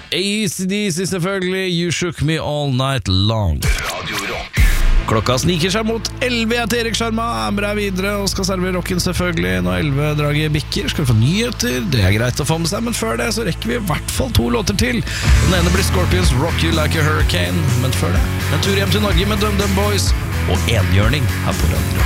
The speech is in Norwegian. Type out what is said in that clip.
AC/DC selvfølgelig, You Shook Me All Night Long. Radio Rock. Klokka sniker seg mot 11. Jeg heter Erik Sjarma, er med deg videre og skal servere rocken selvfølgelig. Når 11-draget bikker, skal du få nyheter. Det er greit å få med seg, men før det så rekker vi i hvert fall 2 låter til. Den ene blir Scorpions Rock You Like a Hurricane, men før det en tur hjem til Norge med DumDum Boys og enhjørning her på Radio.